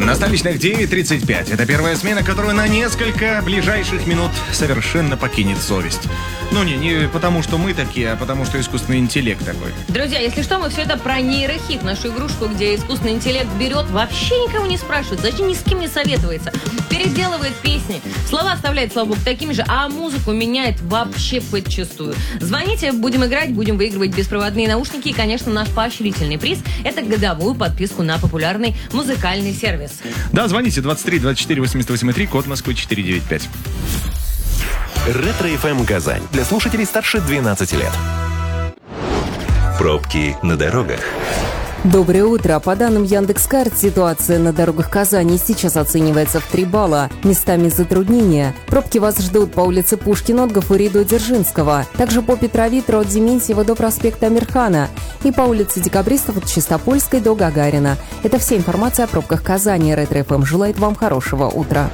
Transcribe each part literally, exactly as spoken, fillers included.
На столичных девять тридцать пять. Это первая смена, которую на несколько ближайших минут совершенно покинет совесть. Ну не, не потому что мы такие, а потому что искусственный интеллект такой. Друзья, если что, мы все это про нейрохит, нашу игрушку, где искусственный интеллект берет, вообще никого не спрашивает, даже ни с кем не советуется, переделывает песни, слова оставляет, слава богу, такими же, а музыку меняет вообще подчистую. Звоните, будем играть, будем выигрывать беспроводные наушники и, конечно, наш поощрительный приз – это годовую подписку на популярный музыкальный сервис. Да, звоните двадцать три двадцать четыре восемьдесят восемь три, код Москвы четыре девять пять. Ретро-эф эм Казань. Для слушателей старше двенадцати лет. Пробки на дорогах. Доброе утро. По данным Яндекс.Карт, ситуация на дорогах Казани сейчас оценивается в три балла. Местами затруднения. Пробки вас ждут по улице Пушкина от Гафури до Дзержинского. Также по Петровитру от Дементьева до проспекта Амирхана. И по улице Декабристов от Чистопольской до Гагарина. Это вся информация о пробках Казани. Ретро-эф эм желает вам хорошего утра.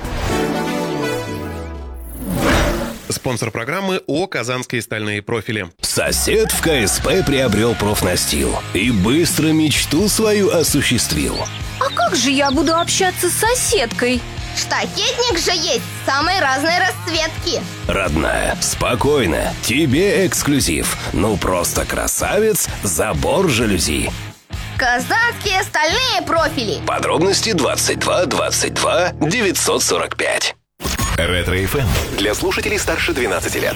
Спонсор программы ООО «Казанские стальные профили». Сосед в ка эс пэ приобрел профнастил и быстро мечту свою осуществил. А как же я буду общаться с соседкой? Штакетник же есть самой разной расцветки. Родная, спокойно, тебе эксклюзив. Ну просто красавец, забор жалюзи. Казанские стальные профили. Подробности двадцать два двадцать два девятьсот сорок пять. Ретро-эф эм для слушателей старше двенадцати лет.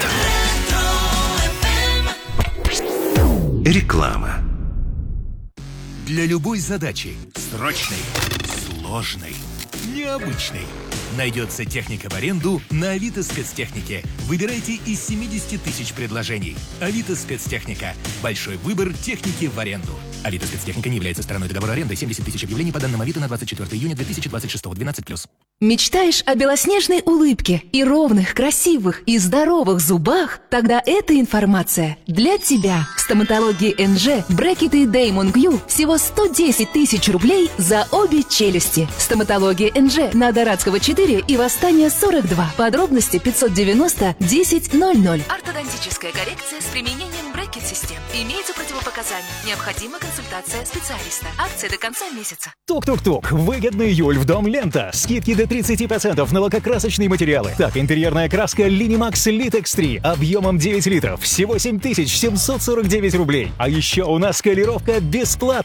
Реклама. Для любой задачи, срочной, сложной, необычной, найдется техника в аренду на Авито Спецтехнике. Выбирайте из семидесяти тысяч предложений. Авито Спецтехника. Большой выбор техники в аренду. Авито Спецтехника не является стороной договора аренды. семьдесят тысяч объявлений по данным Авито на двадцать четвёртое июня две тысячи двадцать шестого. двенадцать плюс. Мечтаешь о белоснежной улыбке и ровных, красивых и здоровых зубах? Тогда эта информация для тебя. В стоматологии эн жэ брекеты Damon Q всего сто десять тысяч рублей за обе челюсти. Стоматология эн жэ на Дорадского четыре и Восстания сорок два. Подробности пятьсот девяносто десять ноль ноль. Ортодонтическая коррекция с применением брекет-систем. Имеются противопоказания. Необходима консультация специалиста. Акция до конца месяца. Тук-тук-тук. Выгодный июль в Дом Лента. Скидки до тридцати процентов на лакокрасочные материалы. Так, интерьерная краска Linimax Litex три объемом девять литров. Всего семь тысяч семьсот сорок девять рублей. А еще у нас колировка бесплатно.